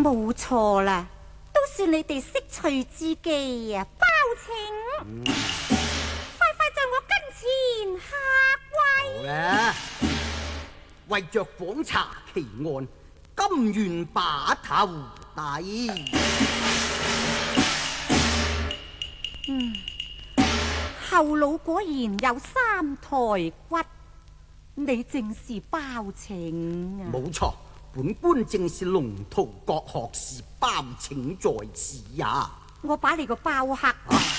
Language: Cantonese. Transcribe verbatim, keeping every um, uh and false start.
冇錯啦，都算你哋識趣之機啊！包拯，嗯、快快在我跟前下跪。 好啦，為着訪查奇案，甘願把頭低。 嗯，後腦果然有三台骨，你正是包拯啊！ 冇錯，本官正是龍圖閣學士包拯在此呀！ 我把你個包黑， 啊